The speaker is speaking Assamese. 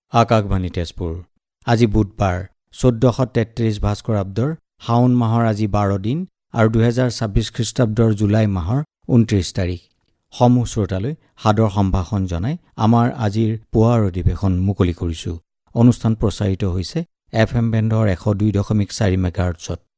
আকাশবাণী তেজপুৰ। আজি বুধবাৰ 1433 ভাস্কৰাব্দৰ শাওণ মাহৰ আজি 12 দিন আৰু 2026 খ্ৰীষ্টাব্দৰ জুলাই মাহৰ 29 তাৰিখ। সমূহ শ্ৰোতালৈ সাদৰ সম্ভাষণ জনাই আমাৰ আজিৰ পুৱাৰ অধিৱেশন মুকলি কৰিছোঁ। অনুষ্ঠান প্ৰচাৰিত হৈছে FM বেণ্ডৰ 102.4 মেগাহাৰ্টছত।